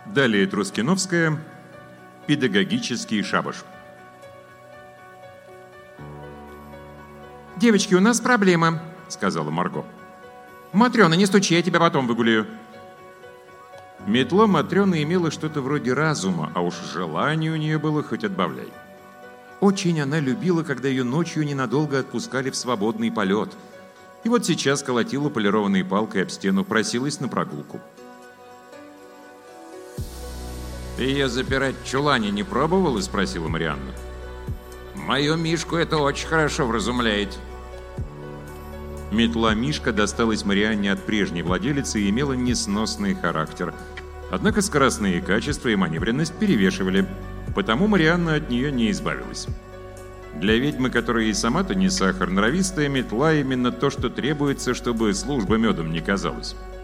Далее Трускиновская. Педагогический шабаш. «Девочки, у нас проблема», — сказала Марго. «Матрёна, не стучи, я тебя потом выгуляю». Метла Матрёны имела что-то вроде разума, а уж желание у нее было хоть отбавляй. Очень она любила, когда ее ночью ненадолго отпускали в свободный полет. И вот сейчас колотила полированной палкой об стену, просилась на прогулку. «Ты ее запирать в чулане не пробовала?» — спросила Марианна. «Мою Мишку это очень хорошо вразумляет». Метла Мишка досталась Марианне от прежней владелицы и имела несносный характер. Однако скоростные качества и маневренность перевешивали, потому Марианна от нее не избавилась. Для ведьмы, которая и сама-то не сахар, норовистая метла именно то, что требуется, чтобы служба медом не казалась.